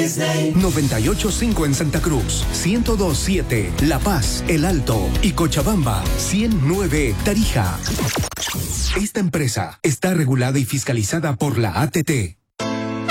98.5 en Santa Cruz, 102.7 La Paz, El Alto y Cochabamba, 100.9 Tarija. Esta empresa está regulada y fiscalizada por la ATT.